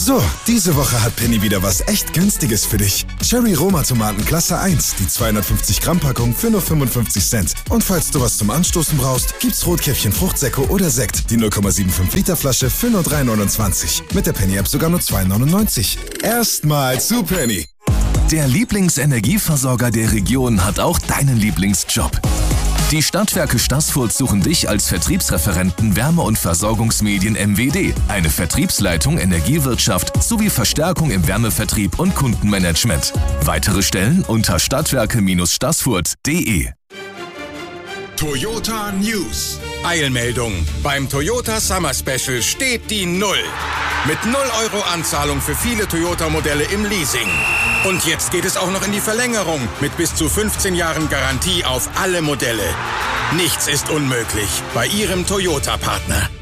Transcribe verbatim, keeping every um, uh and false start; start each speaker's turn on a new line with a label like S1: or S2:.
S1: So, diese Woche hat Penny wieder was echt Günstiges für dich. Cherry Roma Tomaten Klasse eins, die zweihundertfünfzig Gramm Packung für nur fünfundfünfzig Cent. Und falls du was zum Anstoßen brauchst, gibt's Rotkäppchen Fruchtsäcko oder Sekt, die null Komma fünfundsiebzig Liter Flasche für nur drei neunundzwanzig. Mit der Penny App sogar nur zwei neunundneunzig. Erstmal zu Penny.
S2: Der Lieblingsenergieversorger der Region hat auch deinen Lieblingsjob. Die Stadtwerke Staßfurt suchen dich als Vertriebsreferenten Wärme- und Versorgungsmedien M W D, eine Vertriebsleitung Energiewirtschaft sowie Verstärkung im Wärmevertrieb und Kundenmanagement. Weitere Stellen unter stadtwerke Staßfurt punkt de.
S3: Toyota News. Eilmeldung. Beim Toyota Summer Special steht die Null. Mit null Euro Anzahlung für viele Toyota-Modelle im Leasing. Und jetzt geht es auch noch in die Verlängerung mit bis zu fünfzehn Jahren Garantie auf alle Modelle. Nichts ist unmöglich bei Ihrem Toyota-Partner.